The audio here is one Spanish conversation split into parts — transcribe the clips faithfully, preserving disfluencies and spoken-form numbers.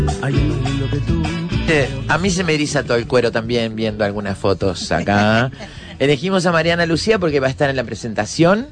Hay uno más lindo que tú. Eh, a mí se me eriza todo el cuero también viendo algunas fotos acá. Elegimos a Mariana Lucía porque va a estar en la presentación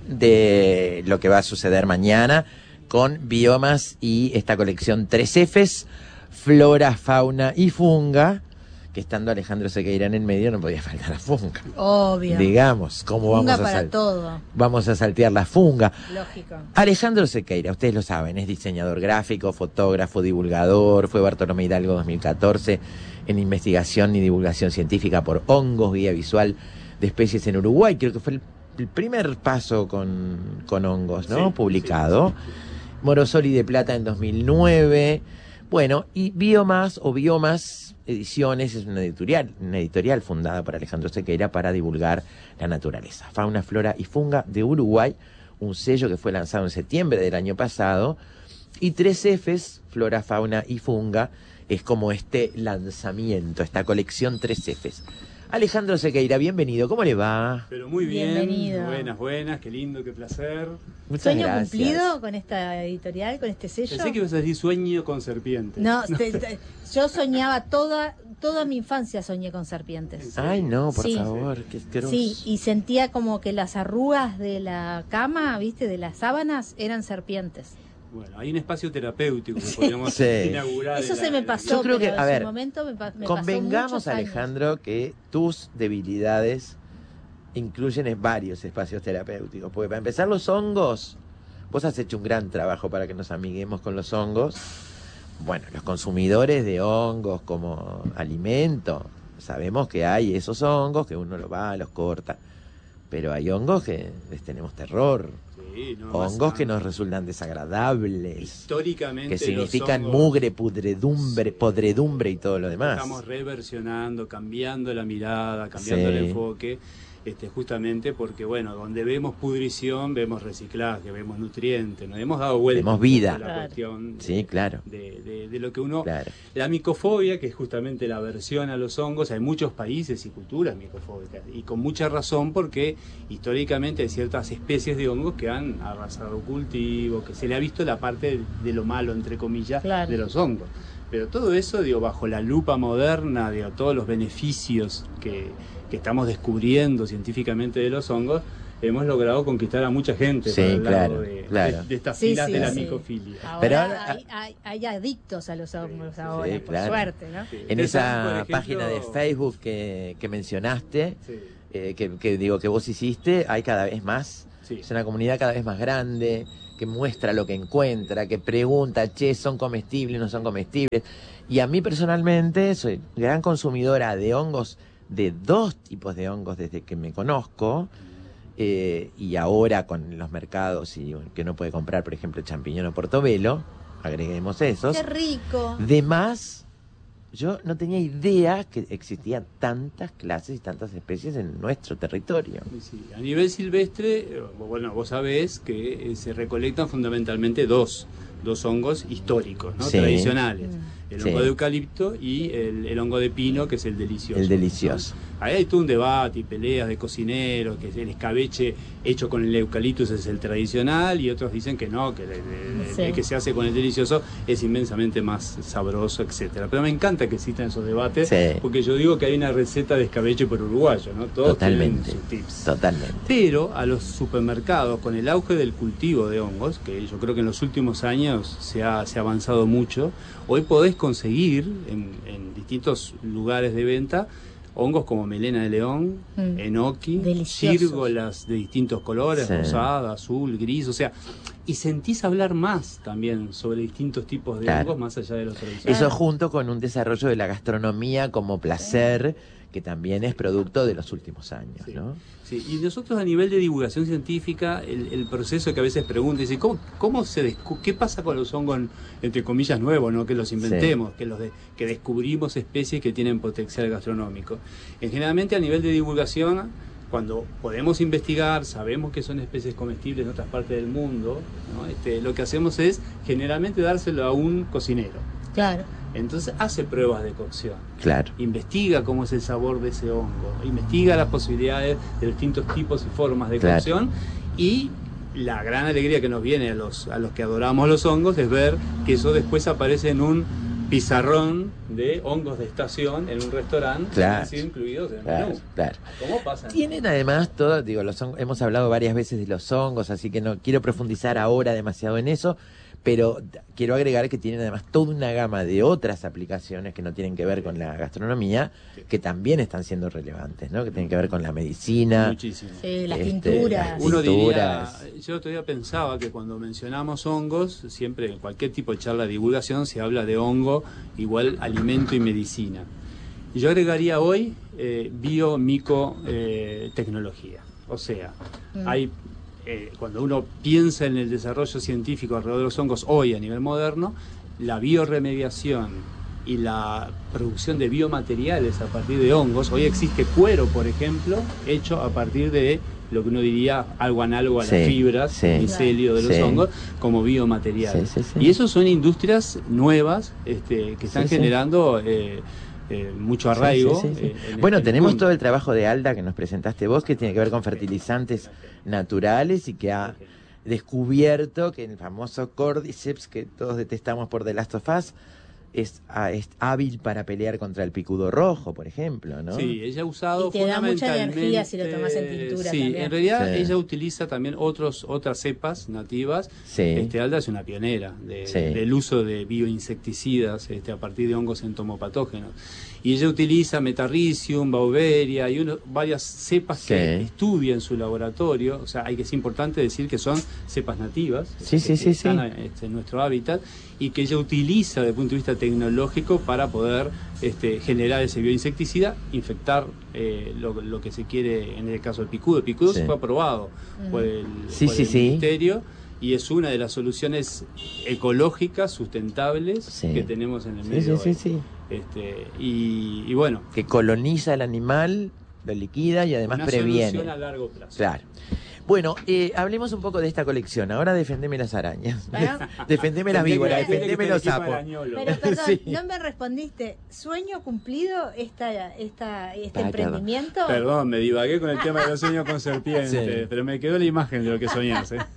de lo que va a suceder mañana con Biomas y esta colección tres Fs, Flora, Fauna y Funga, que estando Alejandro Sequeira en el medio no podía faltar la funga. Obvio. Digamos, ¿cómo Funga vamos a para sal- todo. Vamos a saltear la funga? Lógico. Alejandro Sequeira, ustedes lo saben, es diseñador gráfico, fotógrafo, divulgador, fue Bartolomé Hidalgo dos mil catorce en investigación y divulgación científica por hongos, guía visual de especies en Uruguay. Creo que fue el, el primer paso con, con hongos, ¿no? Sí, Publicado. sí, sí, sí. Morosoli de Plata en dos mil nueve. Bueno, y Biomas o Biomas Ediciones es una editorial, una editorial fundada por Alejandro Sequeira para divulgar la naturaleza, fauna, flora y funga de Uruguay, un sello que fue lanzado en septiembre del año pasado, y tres Fs, Flora, Fauna y Funga, es como este lanzamiento, esta colección tres Fs. Alejandro Sequeira, bienvenido, ¿cómo le va? Pero muy bien, Bienvenido. buenas, buenas, qué lindo, qué placer. Muchas ¿Sueño gracias. cumplido con esta editorial, con este sello? Pensé que ibas a decir sueño con serpientes. No, te- te- yo soñaba toda toda mi infancia, soñé con serpientes. Ay, no, por Sí. favor, qué asqueroso. Sí, y sentía como que las arrugas de la cama, ¿viste? De las sábanas eran serpientes. Bueno, hay un espacio terapéutico que podríamos Sí. inaugurar. Eso en se la- me en la- pasó, Yo creo pero que, a en ver, su momento me, pa- me Convengamos, pasó muchos años. Alejandro, que tus debilidades incluyen en varios espacios terapéuticos. Porque para empezar, los hongos, vos has hecho un gran trabajo para que nos amiguemos con los hongos. Bueno, los consumidores de hongos como alimento, sabemos que hay esos hongos que uno los va, los corta. Pero hay hongos que les tenemos terror. Sí, no, más Hongos que amplio. nos resultan desagradables. Históricamente Que los significan hongos mugre, pudredumbre, podredumbre y todo lo demás. Estamos reversionando, cambiando la mirada, cambiando Sí. el enfoque, este, justamente porque, bueno, donde vemos pudrición, vemos reciclaje, vemos nutrientes, nos hemos dado vuelta Vemos vida. a la Claro. cuestión de, Sí, claro. de, de- de lo que uno... Claro. La micofobia, que es justamente la aversión a los hongos, hay muchos países y culturas micofóbicas, y con mucha razón porque históricamente hay ciertas especies de hongos que han arrasado cultivos, que se le ha visto la parte de lo malo, entre comillas, Claro. de los hongos. Pero todo eso, digo, bajo la lupa moderna, digo, todos los beneficios que, que estamos descubriendo científicamente de los hongos, hemos logrado conquistar a mucha gente Sí, por el claro, lado de, claro. de, de estas Sí, filas sí, de la sí. micofilia. Ahora, Pero ahora- hay, hay, hay adictos a los hongos Sí, ahora, sí, por claro. suerte, ¿no? Sí. En Esa, esa por ejemplo, página de Facebook que, que mencionaste, Sí, eh, que, que digo que vos hiciste, hay cada vez más. sí. Es una comunidad cada vez más grande, que muestra lo que encuentra, que pregunta, che, ¿son comestibles, no son comestibles? Y a mí personalmente soy gran consumidora de hongos, de dos tipos de hongos desde que me conozco, eh, y ahora con los mercados y que no puede comprar, por ejemplo, champiñón o portobelo, agreguemos esos. ¡Qué rico! De más, yo no tenía idea que existían tantas clases y tantas especies en nuestro territorio. Sí, sí. A nivel silvestre, eh, bueno, vos sabés que eh, se recolectan fundamentalmente dos, dos hongos históricos, ¿no? Sí. Tradicionales. Mm. El Sí. hongo de eucalipto y el, el hongo de pino, que es el delicioso. El delicioso. Ahí hay todo un debate y peleas de cocineros, que el escabeche hecho con el eucaliptus es el tradicional, y otros dicen que no, que el, el- Sí. el que se hace con el delicioso es inmensamente más sabroso, etcétera. Pero me encanta que existan esos debates, Sí. porque yo digo que hay una receta de escabeche por uruguayo, ¿no? Todos Totalmente. tienen sus tips. Totalmente. Pero a los supermercados, con el auge del cultivo de hongos, que yo creo que en los últimos años se ha, se ha avanzado mucho, hoy podés conseguir en, en distintos lugares de venta hongos como melena de león, Mm. enoki, Deliciosos. círgolas de distintos colores, Sí. rosada, azul, gris, o sea, y sentís hablar más también sobre distintos tipos de Claro. hongos más allá de los tradicionales. Eso junto con un desarrollo de la gastronomía como placer, que también es producto de los últimos años, Sí. ¿no? Sí, y nosotros a nivel de divulgación científica, el, el proceso que a veces pregunta, dice, ¿cómo, cómo se descu- ¿qué pasa con los hongos, entre comillas, nuevos, no que los inventemos, que los de- que descubrimos especies que tienen potencial gastronómico? En, generalmente a nivel de divulgación, cuando podemos investigar, sabemos que son especies comestibles en otras partes del mundo, ¿no? Este, lo que hacemos es generalmente dárselo a un cocinero. Claro. Entonces hace pruebas de cocción. Claro. Investiga cómo es el sabor de ese hongo, investiga las posibilidades de distintos tipos y formas de Claro. cocción, y la gran alegría que nos viene a los, a los que adoramos los hongos es ver que eso después aparece en un pizarrón de hongos de estación en un restaurante, claro, han sido incluidos en el claro, menú. claro. ¿Cómo pasa? Tienen además todo, digo, los hongos, hemos hablado varias veces de los hongos, así que no quiero profundizar ahora demasiado en eso, pero quiero agregar que tienen además toda una gama de otras aplicaciones que no tienen que ver con la gastronomía, que también están siendo relevantes, ¿no? Que tienen que ver con la medicina. Muchísimo. Sí, las este, tinturas. las Uno tinturas. diría, yo todavía pensaba que cuando mencionamos hongos, siempre en cualquier tipo de charla de divulgación se habla de hongo igual alimento y medicina. Y yo agregaría hoy eh, biomico eh, tecnología. O sea, mm. hay eh, cuando uno piensa en el desarrollo científico alrededor de los hongos hoy a nivel moderno, la bioremediación y la producción de biomateriales a partir de hongos. Hoy existe cuero, por ejemplo, hecho a partir de lo que uno diría algo análogo a sí, las fibras, sí, el micelio de los sí. hongos, como biomaterial. Sí, sí, sí. Y eso son industrias nuevas este, que están sí, generando... Eh, Eh, mucho arraigo. Sí, sí, sí, sí. Eh, bueno, este tenemos mundo. todo el trabajo de Alda que nos presentaste vos, que tiene que ver con fertilizantes naturales y que ha descubierto que el famoso Cordyceps, que todos detestamos por The Last of Us, es, es hábil para pelear contra el picudo rojo, por ejemplo, ¿no? Sí, ella ha usado y te da mucha fundamentalmente... energía si lo tomas en tintura. Sí, también. en realidad sí. ella utiliza también otros otras cepas nativas. Sí. Este, Alda es una pionera de, sí. del uso de bioinsecticidas este, a partir de hongos entomopatógenos. Y ella utiliza Metarrhizium, Beauveria y uno, varias cepas sí. que estudia en su laboratorio. O sea, hay que es importante decir que son cepas nativas sí, que, sí, que sí, están sí. este, en nuestro hábitat y que ella utiliza desde el punto de vista tecnológico para poder este, generar ese bioinsecticida, infectar eh, lo, lo que se quiere en el caso del picudo. El picudo sí. se fue aprobado mm. por el, sí, por sí, el sí. ministerio y es una de las soluciones ecológicas, sustentables sí. que tenemos en el sí, medio. Sí, sí, sí. Este, y, y bueno. Que coloniza el animal, lo liquida y además una previene. Solución a largo plazo. Claro. Bueno, eh, hablemos un poco de esta colección. Ahora defendeme las arañas. ¿Eh? Defendeme las víboras, defendeme los sapos. Pero perdón, sí. no me respondiste. ¿Sueño cumplido esta, esta, este Ah, emprendimiento? Perdón, me divagué con el tema de los sueños con serpientes, sí. pero me quedó la imagen de lo que soñás. ¿eh?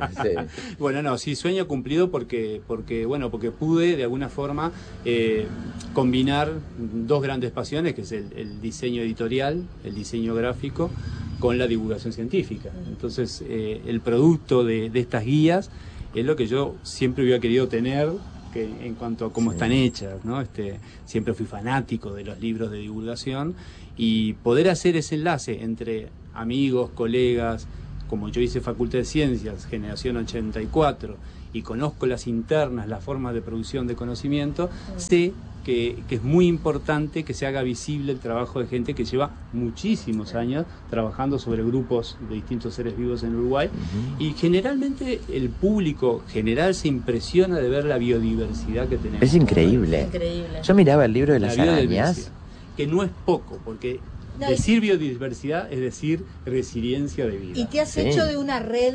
Sí. Bueno, no, sí, sueño cumplido porque, porque, bueno, porque pude de alguna forma eh, combinar dos grandes pasiones, que es el, el diseño editorial, el diseño gráfico, con la divulgación científica. Entonces, eh, el producto de, de estas guías es lo que yo siempre hubiera querido tener, que en cuanto a cómo sí. están hechas, ¿no? Este, siempre fui fanático de los libros de divulgación y poder hacer ese enlace entre amigos, colegas, como yo hice Facultad de Ciencias, generación ochenta y cuatro, y conozco las internas, las formas de producción de conocimiento, sí. sé Que, que es muy importante que se haga visible el trabajo de gente que lleva muchísimos años trabajando sobre grupos de distintos seres vivos en Uruguay. Uh-huh. Y generalmente el público general se impresiona de ver la biodiversidad que tenemos. Es increíble. Es increíble. Yo miraba el libro de las la arañas. Que no es poco, porque no, decir biodiversidad es decir resiliencia de vida. Y te has sí. hecho de una red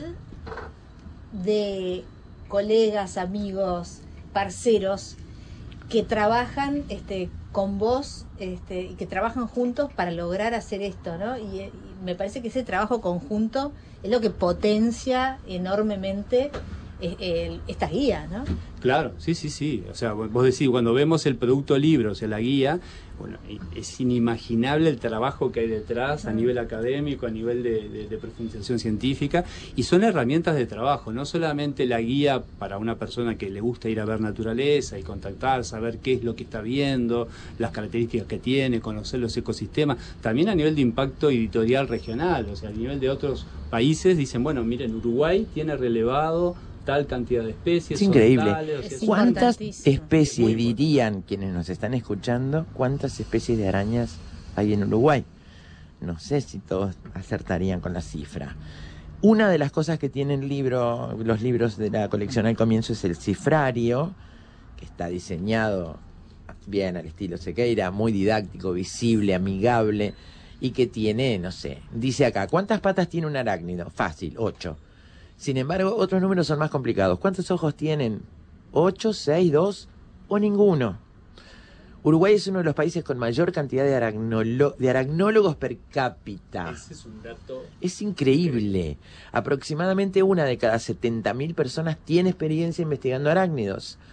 de colegas, amigos, parceros, que trabajan este, con vos este, y que trabajan juntos para lograr hacer esto, ¿no? Y, y me parece que ese trabajo conjunto es lo que potencia enormemente eh, eh, estas guías, ¿no? Claro, sí, sí, sí. O sea, vos decís, cuando vemos el producto libro, o sea, la guía, bueno, es inimaginable el trabajo que hay detrás a nivel académico, a nivel de, de, de profundización científica, y son herramientas de trabajo, no solamente la guía para una persona que le gusta ir a ver naturaleza y contactar, saber qué es lo que está viendo, las características que tiene, conocer los ecosistemas, también a nivel de impacto editorial regional, o sea, a nivel de otros países, dicen, bueno, miren, Uruguay tiene relevado tal cantidad de especies. Es increíble. Tales, o sea, ¿Cuántas especies dirían quienes nos están escuchando? ¿Cuántas especies de arañas hay en Uruguay? No sé si todos acertarían con la cifra. Una de las cosas que tienen el libro, los libros de la colección al comienzo es el cifrario, que está diseñado bien al estilo Sequeira, muy didáctico, visible, amigable, y que tiene, no sé, dice acá, ¿cuántas patas tiene un arácnido? Fácil, ocho. Sin embargo, otros números son más complicados. ¿Cuántos ojos tienen? ¿Ocho, seis, dos o ninguno? Uruguay es uno de los países con mayor cantidad de, aragnolo- de aracnólogos per cápita. Ese es un dato... Es increíble. Aproximadamente una de cada setenta mil personas tiene experiencia investigando arácnidos.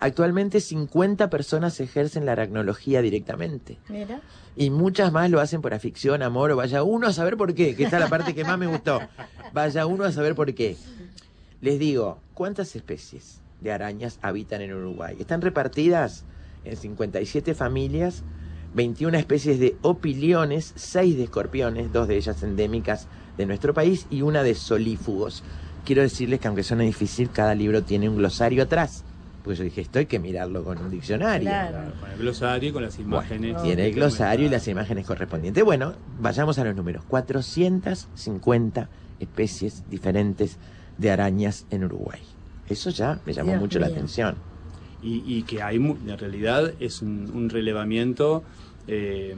Actualmente cincuenta personas ejercen la aracnología directamente. Mira. Y muchas más lo hacen por afición, amor, o vaya uno a saber por qué, que esta es la parte que más me gustó. Vaya uno a saber por qué. Les digo, ¿cuántas especies de arañas habitan en Uruguay? Están repartidas en cincuenta y siete familias, veintiuna especies de opiliones, seis de escorpiones, dos de ellas endémicas de nuestro país y una de solífugos. Quiero decirles que aunque suena difícil, cada libro tiene un glosario atrás. Porque yo dije, esto hay que mirarlo con un diccionario. Claro. Con el glosario y con las imágenes. Bueno, tiene el glosario y las imágenes correspondientes. Bueno, vayamos a los números. cuatrocientas cincuenta especies diferentes de arañas en Uruguay. Eso ya me llamó Dios mucho la mío. atención. Y, y que hay, mu- en realidad, es un, un relevamiento eh,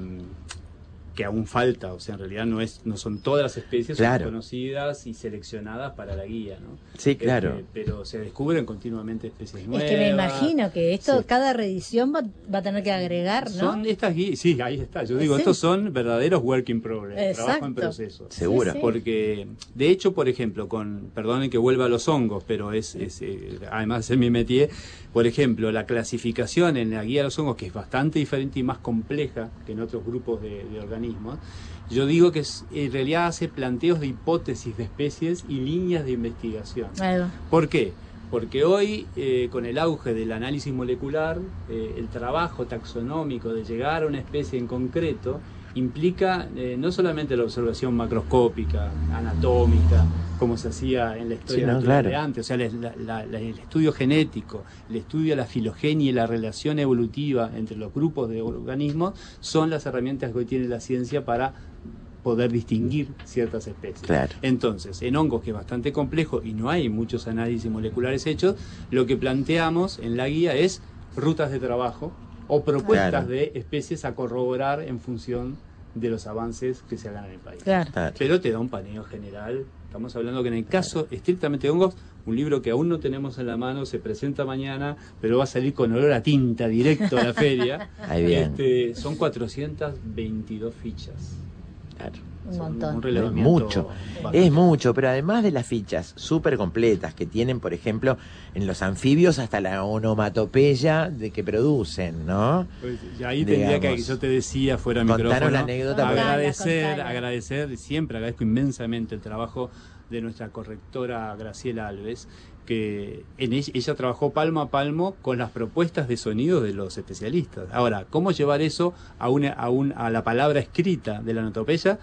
que aún falta. O sea, en realidad no es no son todas las especies Claro. son conocidas y seleccionadas para la guía, ¿no? Sí, claro. Este, pero se descubren continuamente especies Es nuevas. que me imagino que esto, Sí. cada reedición va, va a tener que agregar, ¿no? Son estas guías, sí, ahí está. Yo digo, Sí. estos son verdaderos work in progress, Exacto. trabajo en proceso. Seguro. Sí, sí. Porque, de hecho, por ejemplo, con, perdonen que vuelva a los hongos, pero es, es eh, además es mi métier, por ejemplo, la clasificación en la guía de los hongos, que es bastante diferente y más compleja que en otros grupos de, de organismos, yo digo que es, en realidad hace planteos de hipótesis de especies y líneas de investigación. Ahí va. ¿Por qué? Porque hoy, eh, con el auge del análisis molecular, eh, el trabajo taxonómico de llegar a una especie en concreto implica eh, no solamente la observación macroscópica, anatómica, como se hacía en la historia Sí, no, natural claro. de antes, o sea, la- la- la- el estudio genético, el estudio de la filogenia y la relación evolutiva entre los grupos de organismos son las herramientas que hoy tiene la ciencia para poder distinguir ciertas especies. Claro. Entonces, en hongos, que es bastante complejo y no hay muchos análisis moleculares hechos, lo que planteamos en la guía es rutas de trabajo o propuestas Claro. de especies a corroborar en función de los avances que se hagan en el país. Claro. Claro. Pero te da un paneo general. Estamos hablando que en el caso estrictamente de hongos, un libro que aún no tenemos en la mano, se presenta mañana, pero va a salir con olor a tinta directo a la feria. Ahí bien. Este, son cuatrocientas veintidós fichas. Claro. Un Son montón. un Es relevamiento mucho, bastante. es mucho, pero además de las fichas súper completas que tienen, por ejemplo, en los anfibios hasta la onomatopeya de que producen, ¿no? Pues, y ahí tendría que, Digamos. yo te decía fuera de Contanos micrófono, la anécdota, porque- agradecer, Contala. agradecer, siempre agradezco inmensamente el trabajo de nuestra correctora Graciela Alves, que en ella, ella trabajó palmo a palmo con las propuestas de sonido de los especialistas. Ahora, ¿cómo llevar eso a una, a un, a la palabra escrita de la onomatopeya?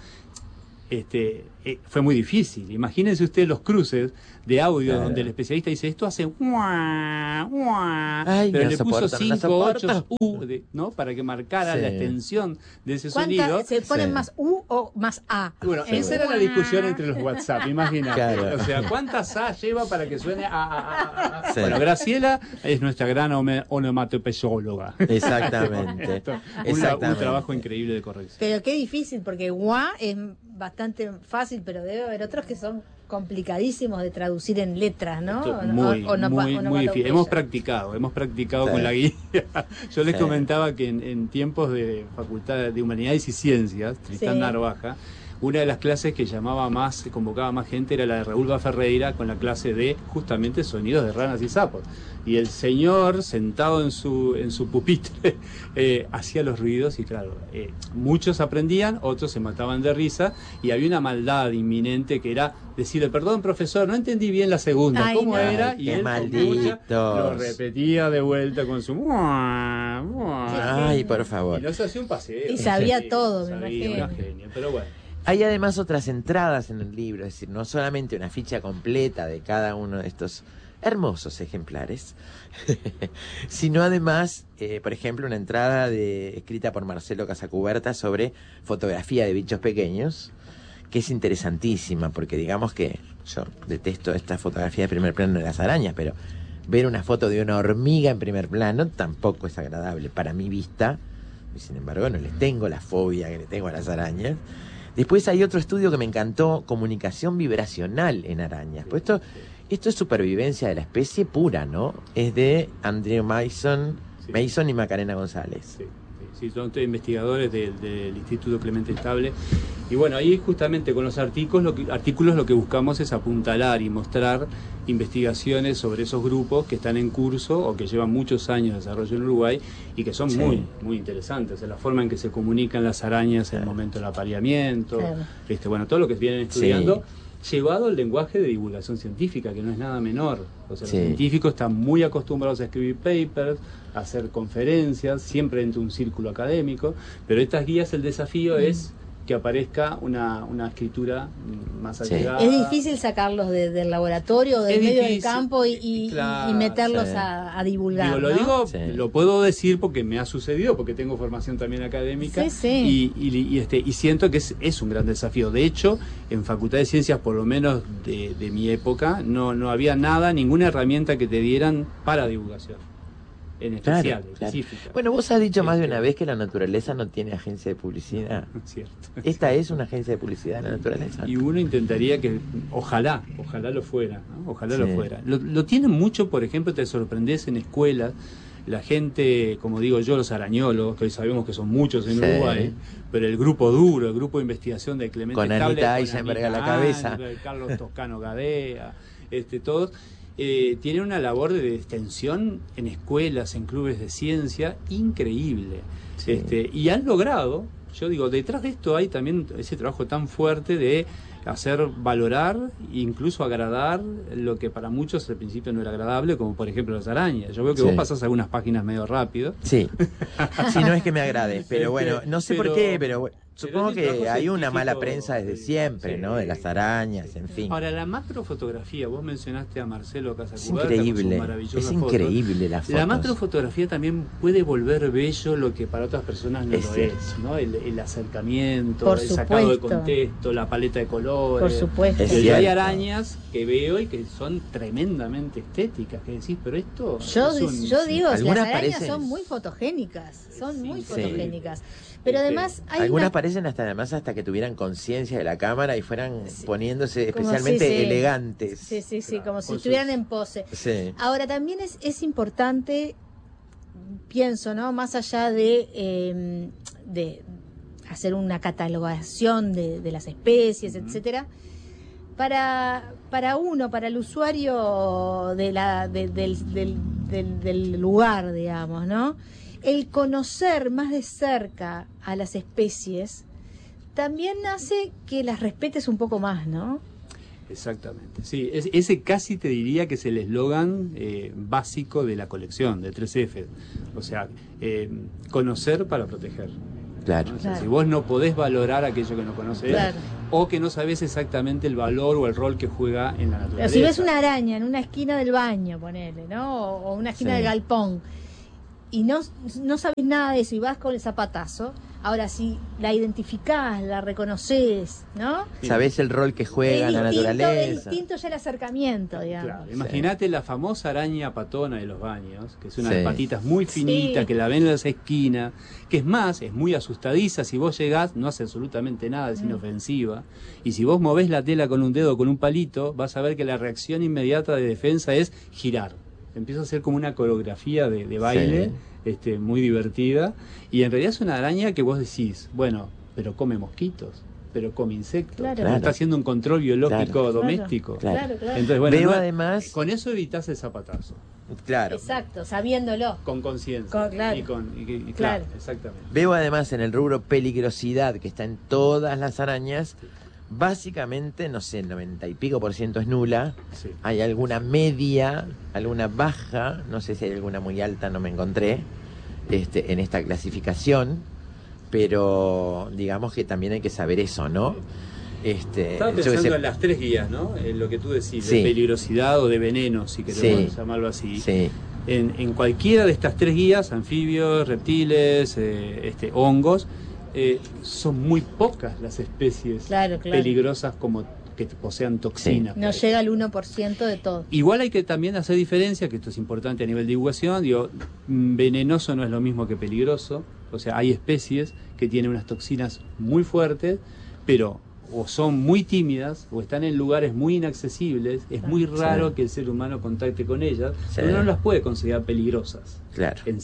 Este, eh, fue muy difícil. Imagínense ustedes los cruces de audio Claro. donde el especialista dice esto hace guau, guau, Ay, pero no le puso soporto, no cinco, ocho soporto. u, de- ¿no? Para que marcara Sí. la extensión de ese ¿Cuántas sonido. se ponen Sí. más U o más A? Bueno, Eh, esa era la discusión entre los WhatsApp, imagínate. Claro. O sea, ¿cuántas A lleva para que suene a, a, a, a? Sí. Bueno, Graciela es nuestra gran ome- onomatopeyóloga. Exactamente. Un, la- un Exactamente. trabajo increíble de corrección. Pero qué difícil, porque gua es bastante fácil, pero debe haber otros que son complicadísimos de traducir en letras, ¿no? Esto O- es muy, o- o no- muy, o muy onomatopeya. difícil. Hemos practicado, hemos practicado Sí. con la guía. Yo les Sí. comentaba que en, en tiempos de Facultad de Humanidades y Ciencias, Tristán Sí. Narvaja, una de las clases que llamaba más, convocaba más gente era la de Raúl Ferreira con la clase de justamente sonidos de ranas y sapos. Y el señor, sentado en su, en su pupitre, eh, hacía los ruidos y claro, eh, muchos aprendían, otros se mataban de risa y había una maldad inminente que era decirle, perdón profesor, no entendí bien la segunda, Ay, ¿cómo no. era? Ay, Y qué él con malditos. mucha lo repetía de vuelta con su... "Mua, mua". Ay, por favor. Y nos hacía un paseo. Y sabía Sí, todo, me sabía, imagino. una genia, pero bueno. Hay además otras entradas en el libro, es decir, no solamente una ficha completa de cada uno de estos hermosos ejemplares, sino además, eh, por ejemplo, una entrada de, escrita por Marcelo Casacuberta sobre fotografía de bichos pequeños, que es interesantísima, porque digamos que yo detesto esta fotografía de primer plano de las arañas, pero ver una foto de una hormiga en primer plano tampoco es agradable para mi vista, y sin embargo no les tengo la fobia que le tengo a las arañas. Después hay otro estudio que me encantó, comunicación vibracional en arañas. Pues esto, esto es supervivencia de la especie pura, ¿no? Es de Andrew Mason, Sí. Mason y Macarena González. Sí, sí. sí, son investigadores del, del Instituto Clemente Estable. Y bueno, ahí justamente con los artículos lo, que, artículos lo que buscamos es apuntalar y mostrar investigaciones sobre esos grupos que están en curso o que llevan muchos años de desarrollo en Uruguay y que son sí. muy muy interesantes. O sea, la forma en que se comunican las arañas claro. en el momento del apareamiento, claro. este, bueno, todo lo que vienen estudiando. Sí. Llevado al lenguaje de divulgación científica, que no es nada menor. O sea, sí. los científicos están muy acostumbrados a escribir papers, a hacer conferencias, siempre dentro de un círculo académico, pero estas guías, el desafío mm. es que aparezca una, una escritura más allegada. Sí. Es difícil sacarlos de, del laboratorio, del es medio difícil. del campo y, y, claro, y meterlos sí. a, a divulgar. Digo, ¿no? Lo digo, sí. lo puedo decir porque me ha sucedido, porque tengo formación también académica sí, sí. Y, y, y, este, y siento que es, es un gran desafío. De hecho, en Facultad de Ciencias, por lo menos de, de mi época, no, no había nada, ninguna herramienta que te dieran para divulgación. En especial, claro, específica. Claro. Bueno, vos has dicho más de una vez que la naturaleza no tiene agencia de publicidad. Cierto. Esta cierto. es una agencia de publicidad, la naturaleza. Y uno intentaría que, ojalá, ojalá lo fuera, ¿no? Ojalá sí. lo fuera. Lo, lo tienen mucho, por ejemplo, te sorprendes en escuelas, la gente, como digo yo, los arañólogos, que hoy sabemos que son muchos en sí. Uruguay, pero el grupo duro, el grupo de investigación de Clemente con Estable, Anita Eisenberg a la cabeza, Carlos Toscano Gadea, este, todos. Eh, tiene una labor de extensión en escuelas, en clubes de ciencia, increíble. Sí. Este, y han logrado, yo digo, detrás de esto hay también ese trabajo tan fuerte de hacer valorar, incluso agradar lo que para muchos al principio no era agradable, como por ejemplo las arañas. Yo veo que sí. vos pasás algunas páginas medio rápido. Sí, sí, no es que me agrade, pero bueno, no sé pero, por qué, pero supongo que hay una mala prensa desde siempre, sí. ¿no? De las arañas, en fin. Ahora, la macrofotografía, vos mencionaste a Marcelo Casacuberta. Es increíble, es increíble la foto. La macrofotografía también puede volver bello lo que para otras personas no es lo cierto. es, ¿no? El, el acercamiento, por el supuesto. sacado de contexto, la paleta de colores. Por supuesto. Y hay arañas que veo y que son tremendamente estéticas, que decís, pero esto yo, es un, yo digo, las arañas parecen... son muy fotogénicas, son sí, muy sí. fotogénicas. Pero este, además hay algunas una... parecen hasta además hasta que tuvieran conciencia de la cámara y fueran sí. poniéndose como especialmente sí, sí. elegantes. Sí, sí, sí, claro, como si sus... estuvieran en pose. Sí. Ahora también es, es importante, pienso, ¿no? Más allá de, eh, de hacer una catalogación de, de las especies, uh-huh. etcétera, para, para uno, para el usuario de la, de, del, del, del, del lugar, digamos, ¿no? El conocer más de cerca a las especies también hace que las respetes un poco más, ¿no? Exactamente, sí, es, ese casi te diría que es el eslogan eh, básico de la colección, de tres F. O sea, eh, conocer para proteger. Claro. ¿no? O sea, claro. Si vos no podés valorar aquello que no conocés, claro. o que no sabés exactamente el valor o el rol que juega en la naturaleza. Pero si ves una araña en una esquina del baño, ponele, ¿no? O, o una esquina sí. del galpón, y no, no sabes nada de eso y vas con el zapatazo, ahora si la identificás, la reconoces, ¿no? Sabés el rol que juega el la instinto, naturaleza. El instinto ya el acercamiento, digamos. Claro, sí. Imagínate la famosa araña patona de los baños, que es una sí. de patitas muy finita, sí. que la ven en las esquinas, que es más, es muy asustadiza, si vos llegás no hace absolutamente nada, es mm. inofensiva, y si vos movés la tela con un dedo o con un palito, vas a ver que la reacción inmediata de defensa es girar. Empieza a ser como una coreografía de, de baile, sí. este, muy divertida, y en realidad es una araña que vos decís, bueno, pero come mosquitos, pero come insectos, claro. Claro. Está haciendo un control biológico claro. doméstico. Claro. Claro, claro. Entonces, bueno, Veo no, además... con eso evitás el zapatazo. Claro. Exacto, sabiéndolo. Con conciencia. Con- claro. Y con, y- y- Claro. claro, exactamente. Veo además en el rubro peligrosidad que está en todas las arañas, básicamente, no sé, el noventa y pico por ciento es nula. Sí. Hay alguna media, alguna baja, no sé si hay alguna muy alta, no me encontré este, en esta clasificación, pero digamos que también hay que saber eso, ¿no? Este, Estaba yo pensando que sé- en las tres guías, ¿no? En lo que tú decís, Sí. de peligrosidad o de veneno, si queremos Sí. llamarlo así. Sí, En, en cualquiera de estas tres guías, anfibios, reptiles, eh, este, hongos, eh, son muy pocas las especies Claro, claro. peligrosas como que posean toxinas. No llega al uno por ciento de todo. Igual hay que también hacer diferencia, que esto es importante a nivel de divulgación, digo, mm, venenoso no es lo mismo que peligroso, o sea, hay especies que tienen unas toxinas muy fuertes, pero o son muy tímidas o están en lugares muy inaccesibles, es muy raro Sí. que el ser humano contacte con ellas, Sí. pero no las puede considerar peligrosas claro. en sí.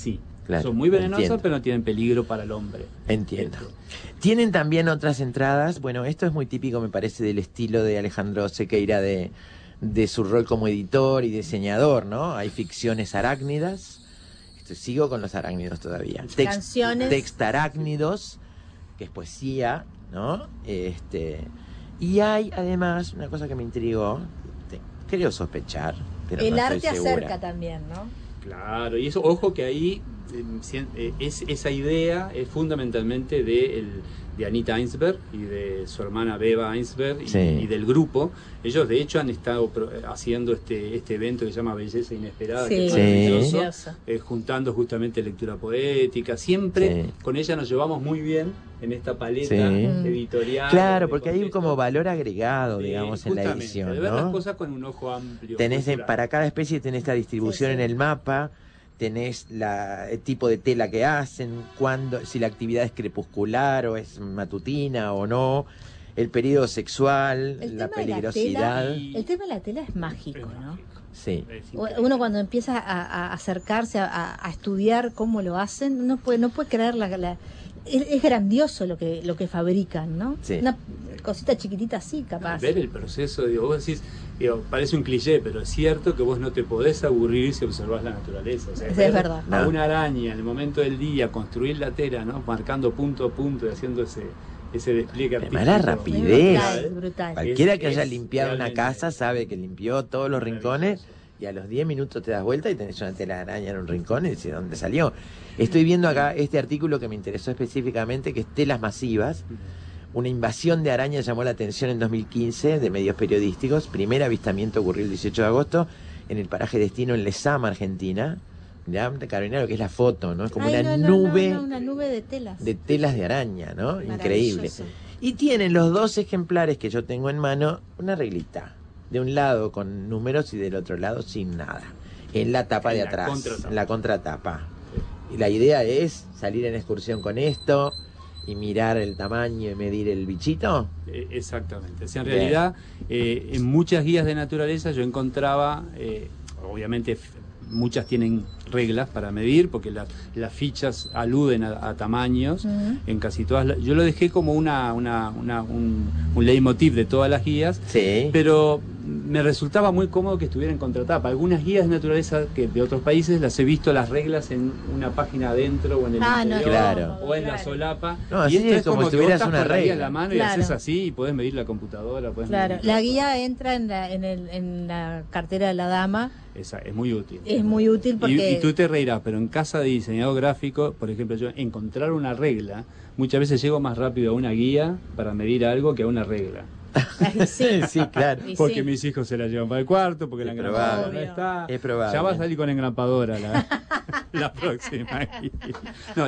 Claro, Son muy venenosas, entiendo. pero no tienen peligro para el hombre. Entiendo. Este, Tienen también otras entradas. Bueno, esto es muy típico, me parece, del estilo de Alejandro Sequeira, de, de su rol como editor y diseñador, ¿no? Hay ficciones arácnidas. Esto, sigo con los arácnidos todavía. Text- Canciones. Textarácnidos, que es poesía, ¿no? Este, y hay, además, una cosa que me intrigó, te- creo sospechar, pero El no estoy arte segura. acerca también, ¿no? Claro, y eso, ojo que ahí eh, cien- eh, es, esa idea es fundamentalmente de, el, de Anita Einsberg y de su hermana Beba Einsberg y, Sí. y del grupo. Ellos de hecho han estado pro- haciendo este, este evento que se llama Belleza Inesperada, que es Sí, maravilloso, precioso. eh, juntando justamente lectura poética. Siempre Sí. con ella nos llevamos muy bien en esta paleta Sí. editorial. Claro, de porque hay contexto. como valor agregado, Sí, digamos, en la justamente, edición, de ver las ¿no? cosas con un ojo amplio. Tenés en- cultural. para cada especie tenés la distribución Sí, sí. en el mapa, tenés la, el tipo de tela que hacen, cuándo, si la actividad es crepuscular o es matutina o no, el periodo sexual, El la tema de la peligrosidad. tela- Y- El tema de la tela es Es mágico, ¿no? mágico. Sí. Es U- increíble. Uno cuando empieza a, a acercarse a, a estudiar cómo lo hacen, no puede, no puede creer la, la- es, es grandioso lo que lo que fabrican, ¿no? Sí. Una cosita chiquitita así, capaz. Ver el proceso, digo, vos decís, digo, parece un cliché, pero es cierto que vos no te podés aburrir si observás la naturaleza. O sea, Sí, ver es verdad. A No. una araña en el momento del día, construir la tela, ¿no? Marcando punto a punto y haciendo ese, ese despliegue Además, artístico. la Es rapidez. brutal, brutal. Cualquiera Es- que haya es limpiado una realmente casa sabe que limpió todos los rincones maravilloso. y a los diez minutos te das vuelta y tenés una tela de araña en un rincón y dices, ¿dónde salió? Estoy viendo acá este artículo que me interesó específicamente, que es Telas Masivas. Una invasión de arañas llamó la atención en dos mil quince de medios periodísticos. Primer avistamiento ocurrió el dieciocho de agosto en el paraje destino en Lezama, Argentina. ¿Ya? Carolina, lo que es la foto, ¿no? Es como Ay, una no, no, no, nube no, una nube de telas. de telas de araña, ¿no? Increíble. Maravilloso. Y tienen los dos ejemplares que yo tengo en mano una reglita. De un lado con números y del otro lado sin nada. En la tapa En de la atrás, contratapa. en la contratapa. Y la idea es salir en excursión con esto y mirar el tamaño y medir el bichito. Eh, Exactamente. O sea, en Bien. realidad, eh, en muchas guías de naturaleza yo encontraba, eh, obviamente f- muchas tienen reglas para medir, porque las, las fichas aluden a, a tamaños. Ujú. En casi todas, la- yo lo dejé como una, una, una- un, un leitmotiv de todas las guías, Sí. pero me resultaba muy cómodo que estuviera en contratapa. Algunas guías de naturaleza que de otros países las he visto las reglas en una página adentro o en el Ah, no, interior Claro. o en la claro. solapa. No, y así esto es como si que vos tuvieras estás una con la guía regla. en la mano Claro. y haces así y podés medir la computadora. Podés Claro, medir- la guía entra en la, en, el, en la cartera de la dama. Esa, es muy útil. Es muy útil Y- porque... Y, tú te reirás, pero en casa de diseñador gráfico, por ejemplo, yo encontrar una regla, muchas veces llego más rápido a una guía para medir algo que a una regla. Ay, sí. Sí, claro. Y Porque sí. mis hijos se la llevan para el cuarto, porque la Es engrapadora no probable. está. Es probable. Ya va a salir con engrapadora la, la próxima. No,